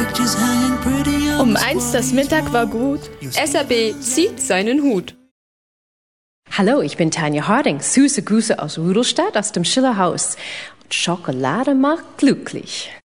Um 1 das Mittag war gut. SAB zieht seinen Hut. Hallo, ich bin Tanja Harding. Süße Grüße aus Rudolstadt, aus dem Schillerhaus. Und Schokolade macht glücklich.